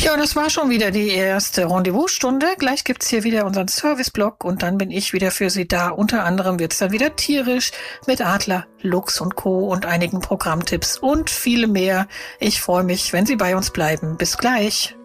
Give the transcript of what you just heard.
Ja, das war schon wieder die erste Rendezvous-Stunde. Gleich gibt's hier wieder unseren Service-Blog und dann bin ich wieder für Sie da. Unter anderem wird's dann wieder tierisch mit Adler, Lux und Co. und einigen Programmtipps und viele mehr. Ich freue mich, wenn Sie bei uns bleiben. Bis gleich.